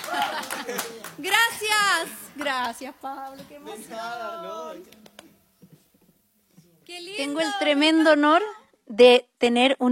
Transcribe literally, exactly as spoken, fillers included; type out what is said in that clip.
Gracias. Gracias, Pablo. Qué emoción. Qué lindo. Tengo el tremendo honor de tener un